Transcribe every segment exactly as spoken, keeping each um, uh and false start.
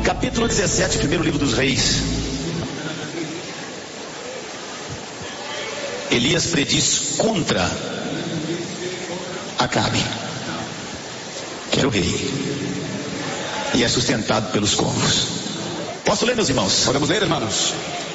Capítulo dezessete, primeiro livro dos Reis. Elias prediz contra Acabe, que era o rei, e é sustentado pelos corvos. Posso ler, meus irmãos? Podemos ler, hermanos.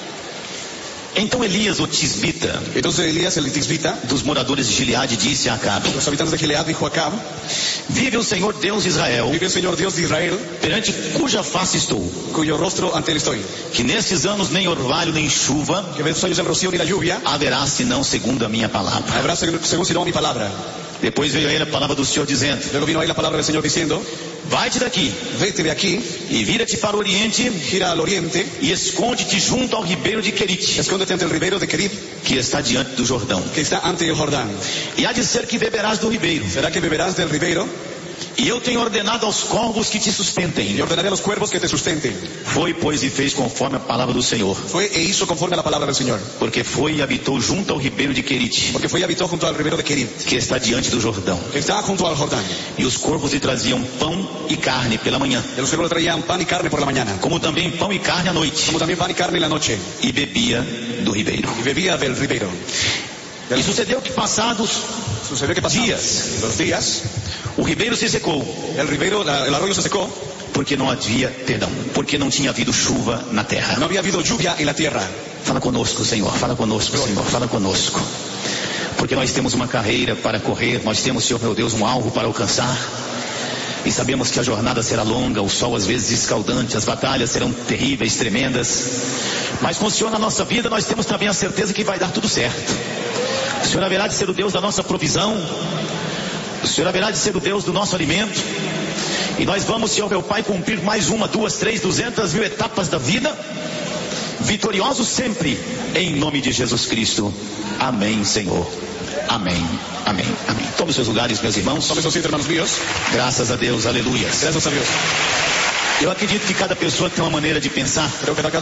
Então Elias, o tisbita, Entonces Elías el tisbita, dos moradores de Gileade, disse a Acabe: los habitantes de Gilead, dijo a Acab: vive o Senhor Deus de Israel, vive el Señor Dios de Israel, perante cuja face estou, cuyo rostro ante él estoy, que nestes anos nem orvalho nem chuva que en estos años el rocío ni la lluvia haverá, senão segundo a minha palavra. habrá según sino mi palabra. Depois veio a ele a palavra do Senhor dizendo: Luego vino ahí la palabra del Señor diciendo: vai-te daqui vete de aquí, e vira-te para o oriente gira al oriente, e esconde-te junto ao ribeiro de Querite, escóndete ante el ribeiro de Querib, que está diante do Jordão. que está ante el Jordán. E há de ser que beberás do ribeiro, Será que beberás del ribeiro, e eu tenho ordenado aos corvos que te sustentem. y ordenaré a los cuervos que te sustenten. Foi, pois, e fez conforme a palavra do Senhor, Fue e hizo conforme a la palabra del Señor, porque foi e habitou junto ao ribeiro de Querite, porque fue y habitó junto al ribeiro de Querib, que está diante do Jordão. que está junto al Jordán. E os corvos lhe traziam pão e carne pela manhã, De los cuervos le traían pan y carne por la mañana, como também pão e carne à noite, como también pan y carne en la noche, e bebia do ribeiro. y bebía del ribeiro. E sucedeu que, passados Sucedió que pasados Días. los días, o ribeiro se secou, el ribeiro, la- el arroyo se secó, porque não havia, perdão, porque não tinha havido chuva na terra. no había habido lluvia en la tierra. Fala conosco, Senhor, fala conosco, Senhor, fala conosco. Porque nós temos uma carreira para correr, nós temos, Senhor meu Deus, um alvo para alcançar. E sabemos que a jornada será longa, o sol às vezes escaldante, as batalhas serão terríveis, tremendas. Mas com o Senhor na nossa vida, nós temos também a certeza que vai dar tudo certo. O Senhor haverá de ser o Deus da nossa provisão. O Senhor haverá de ser o Deus do nosso alimento. E nós vamos, Senhor meu Pai, cumprir mais uma, duas, três, duzentas mil etapas da vida, vitoriosos sempre, em nome de Jesus Cristo. Amém, Senhor. Amém, amém, amém. Tome os seus lugares, meus irmãos. Tome su asiento, hermanos míos. Graças a Deus, aleluia. Gracias a Dios. Eu acredito que cada pessoa tem uma maneira de pensar. Creo que cada